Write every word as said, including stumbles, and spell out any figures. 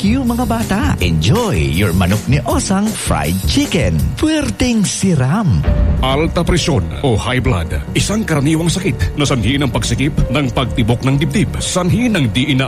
you mga bata. Enjoy your manok ni Osang fried chicken. Puwerteng siram. Alta presyon o high blood, isang karaniwang sakit na sanhi ng pagsikip ng pagtibok ng dibdib, sanhi ng di ina